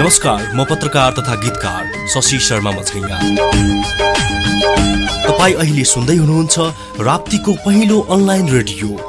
नमस्कार, म पत्रकार तथा गीतकार शशि शर्मा मझैया। तपाईं अहिले सुन्दै हुनुहुन्छ राप्तीको पहिलो अनलाइन रेडियो